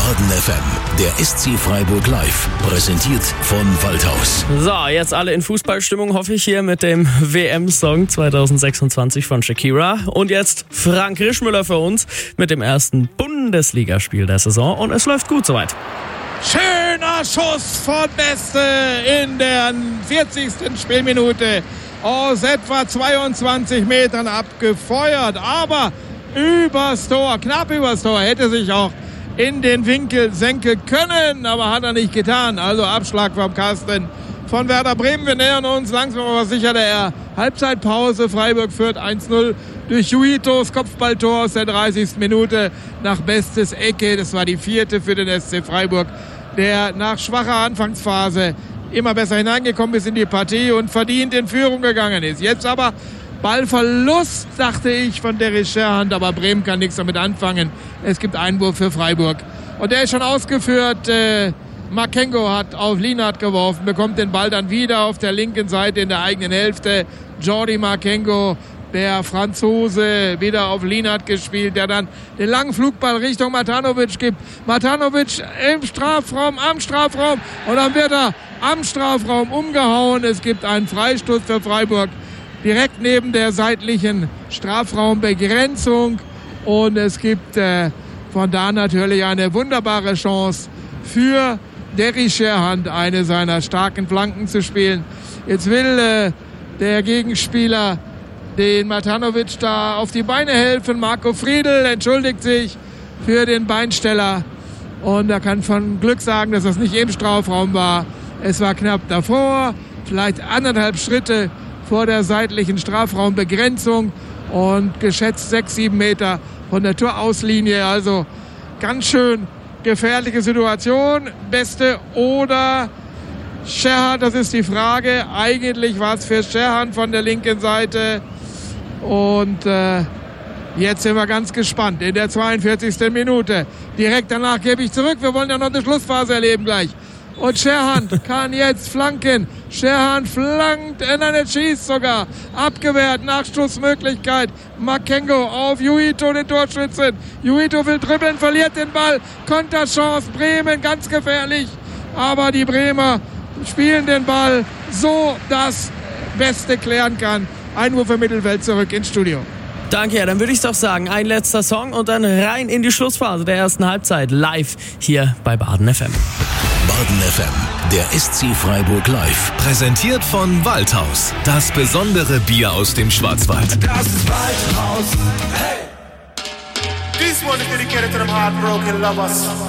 Baden FM, der SC Freiburg live, präsentiert von Waldhaus. So, jetzt alle in Fußballstimmung, hoffe ich, hier mit dem WM-Song 2026 von Shakira. Und jetzt Frank Rischmüller für uns mit dem ersten Bundesligaspiel der Saison. Und es läuft gut soweit. Schöner Schuss von Beste in der 40. Spielminute. Aus etwa 22 Metern abgefeuert. Aber übers Tor, knapp übers Tor, hätte sich auch in den Winkel senken können, aber hat er nicht getan. Also Abschlag vom Kasten von Werder Bremen. Wir nähern uns langsam aber sicher der Halbzeitpause. Freiburg führt 1-0 durch Juitos Kopfballtor aus der 30. Minute nach Bestes Ecke. Das war die 4. für den SC Freiburg, der nach schwacher Anfangsphase immer besser hineingekommen ist in die Partie und verdient in Führung gegangen ist. Jetzt aber Ballverlust, dachte ich, von Derrick Scherhand, aber Bremen kann nichts damit anfangen. Es gibt Einwurf für Freiburg. Und der ist schon ausgeführt. Makengo hat auf Lienhardt geworfen, bekommt den Ball dann wieder auf der linken Seite in der eigenen Hälfte. Jordi Makengo, der Franzose, wieder auf Lienhardt gespielt, der dann den langen Flugball Richtung Matanovic gibt. Matanovic am Strafraum und dann wird er am Strafraum umgehauen. Es gibt einen Freistoß für Freiburg direkt neben der seitlichen Strafraumbegrenzung und es gibt von da natürlich eine wunderbare Chance für Derrick Scherhand, eine seiner starken Flanken zu spielen. Jetzt will der Gegenspieler den Matanovic da auf die Beine helfen. Marco Friedl entschuldigt sich für den Beinsteller und er kann von Glück sagen, dass das nicht im Strafraum war. Es war knapp davor, vielleicht 1,5 Schritte vor der seitlichen Strafraumbegrenzung und geschätzt 6-7 Meter von der Torauslinie. Also ganz schön gefährliche Situation. Beste oder Scherhand, das ist die Frage. Eigentlich war es für Scherhand von der linken Seite. Und jetzt sind wir ganz gespannt. In der 42. Minute. Direkt danach gebe ich zurück. Wir wollen ja noch eine Schlussphase erleben gleich. Und Scherhand kann jetzt flanken. Scherhand flankt, schießt sogar. Abgewehrt, Nachstoßmöglichkeit. Makengo auf Juito, den Torschützen. Juito will dribbeln, verliert den Ball. Konterchance, Bremen, ganz gefährlich. Aber die Bremer spielen den Ball so, dass Beste klären kann. Einwurf im Mittelfeld, zurück ins Studio. Danke, ja, dann würde ich doch sagen, ein letzter Song und dann rein in die Schlussphase der ersten Halbzeit. Live hier bei Baden FM. Baden FM, der SC Freiburg live. Präsentiert von Waldhaus. Das besondere Bier aus dem Schwarzwald. Das ist Waldhaus. Hey! This one is dedicated to them heartbroken lovers.